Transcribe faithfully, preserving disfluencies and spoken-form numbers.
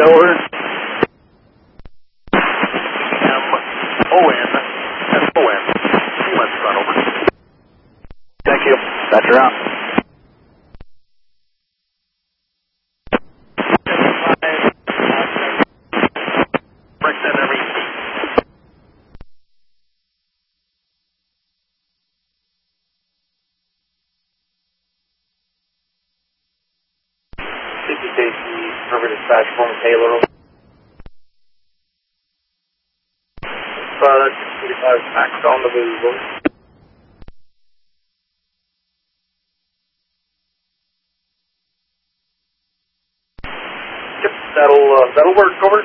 over. M O N S O N. Let's run over. Thank you. Roger out. Break that every fifty K C, cover dispatch from Taylor. Product forty-five packed on the move. Yep, that'll, uh, that'll work, over.